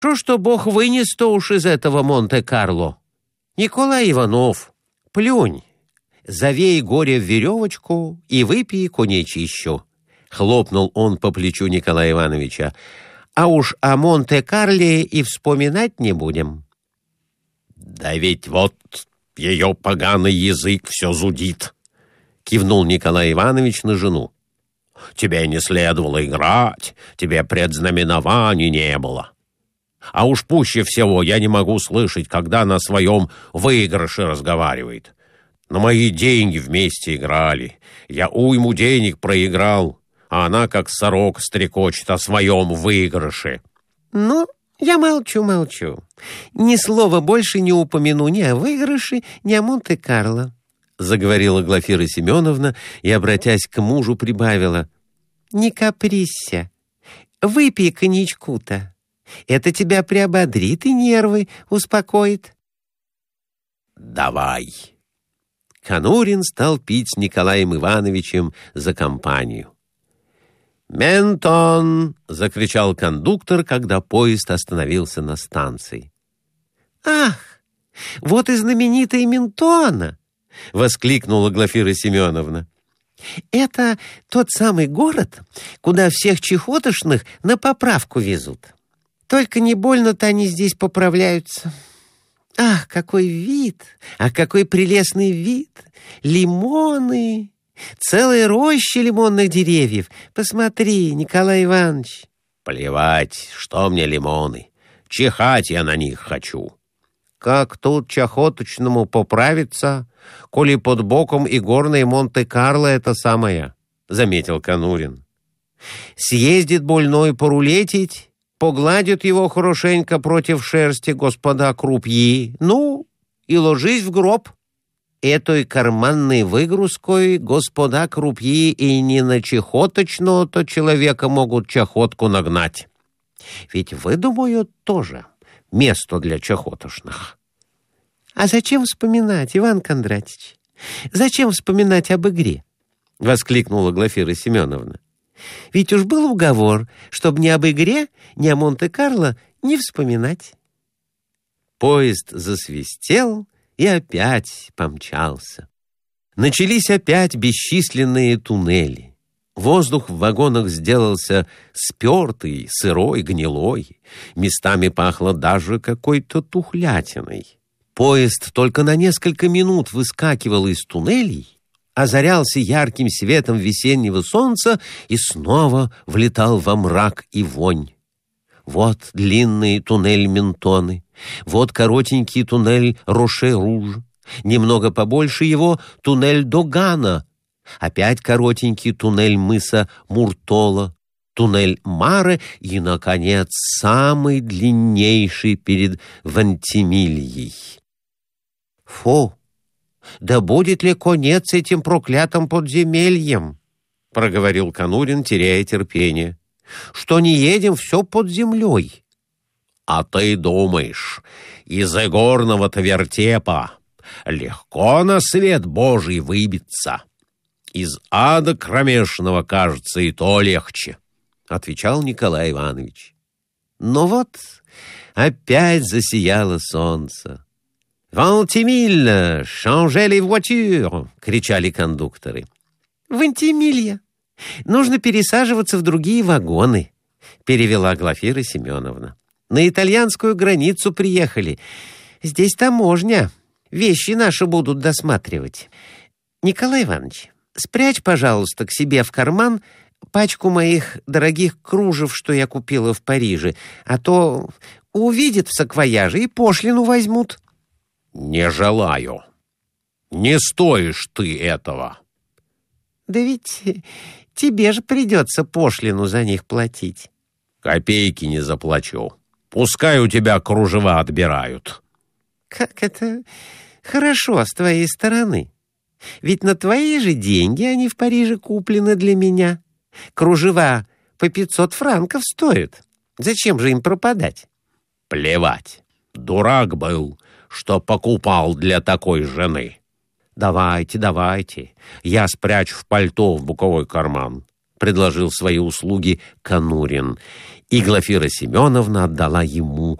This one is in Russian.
Что Бог вынес-то уж из этого Монте-Карло? Николай Иванов, плюнь, завей горе в веревочку и выпей коньячищу. Хлопнул он по плечу Николая Ивановича. А уж о Монте-Карле и вспоминать не будем. Да ведь вот ее поганый язык все зудит, кивнул Николай Иванович на жену. Тебе не следовало играть, тебе предзнаменований не было. А уж пуще всего я не могу слышать, когда на своем выигрыше разговаривает. На мои деньги вместе играли. Я уйму денег проиграл, а она как сорок стрекочет о своем выигрыше. Ну, я молчу. Ни слова больше не упомяну ни о выигрыше, ни о Монте-Карло, заговорила Глафира Семеновна и, обратясь к мужу, прибавила. Не капризься, выпей коньячку-то. Это тебя приободрит и нервы успокоит. Давай. Конурин стал пить с Николаем Ивановичем за компанию. «Ментон!» — закричал кондуктор, когда поезд остановился на станции. «Ах, вот и знаменитая Ментона!» — воскликнула Глафира Семеновна. «Это тот самый город, куда всех чехотошных на поправку везут. Только не больно-то они здесь поправляются. Ах, какой вид! Ах, какой прелестный вид! Лимоны! Целая роща лимонных деревьев. Посмотри, Николай Иванович». «Плевать, что мне лимоны. Чихать я на них хочу». «Как тут чахоточному поправиться, коли под боком и горное Монте-Карло это самое», — заметил Конурин. «Съездит больной порулетить, погладят его хорошенько против шерсти господа крупьи, ну, и ложись в гроб. Этой карманной выгрузкой господа крупьи и не на чехоточного-то человека могут чахотку нагнать. Ведь выдумают тоже место для чахотошных». «А зачем вспоминать, Иван Кондратич? Зачем вспоминать об игре?» — воскликнула Глафира Семеновна. «Ведь уж был уговор, чтобы ни об игре, ни о Монте-Карло не вспоминать». Поезд засвистел и опять помчался. Начались опять бесчисленные туннели. Воздух в вагонах сделался спертый, сырой, гнилой. Местами пахло даже какой-то тухлятиной. Поезд только на несколько минут выскакивал из туннелей, озарялся ярким светом весеннего солнца и снова влетал во мрак и вонь. Вот длинный туннель Ментоны, вот коротенький туннель Роше-Руж, немного побольше его туннель Догана, опять коротенький туннель мыса Муртола, туннель Маре и, наконец, самый длиннейший перед Вантимильей. «Фу! Да будет ли конец этим проклятым подземельем?» — проговорил Конурин, теряя терпение. «Что не едем все под землей». «А ты думаешь, из игорного-то вертепа легко на свет Божий выбиться? Из ада кромешного, кажется, и то легче», — отвечал Николай Иванович. Но вот опять засияло солнце. «Вантимиль! Changez les voitures!» — кричали кондукторы. «Вантимилья! Нужно пересаживаться в другие вагоны», — перевела Глафира Семеновна. «На итальянскую границу приехали. Здесь таможня. Вещи наши будут досматривать. Николай Иванович, спрячь, пожалуйста, к себе в карман пачку моих дорогих кружев, что я купила в Париже, а то увидят в саквояже и пошлину возьмут». «Не желаю. Не стоишь ты этого». «Да ведь тебе же придется пошлину за них платить». «Копейки не заплачу. Пускай у тебя кружева отбирают». «Как это хорошо с твоей стороны. Ведь на твои же деньги они в Париже куплены для меня. Кружева по 500 франков стоят. Зачем же им пропадать?» «Плевать. Дурак был, что покупал для такой жены». Давайте, я спрячу в пальто в боковой карман», — предложил свои услуги Конурин. И Глафира Семеновна отдала ему